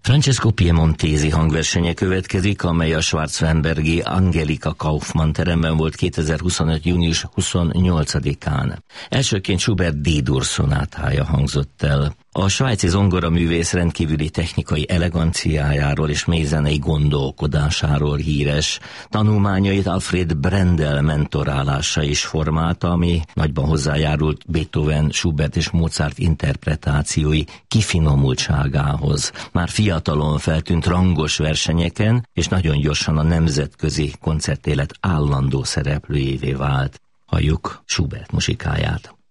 Francesco Piemontesi hangversenye következik, amely a schwarzweinbergi Angelika Kaufmann teremben volt 2025. június 28-án. Elsőként Schubert D-dur szonátája hangzott el. A svájci zongoraművész rendkívüli technikai eleganciájáról és mélyzenei gondolkodásáról híres. Tanulmányait Alfred Brendel mentorálása is formálta, ami nagyban hozzájárult Beethoven, Schubert és Mozart interpretációi kifinomultságához. Már fiatalon feltűnt rangos versenyeken, és nagyon gyorsan a nemzetközi koncertélet állandó szereplőjévé vált. Halljuk Schubert muzsikáját.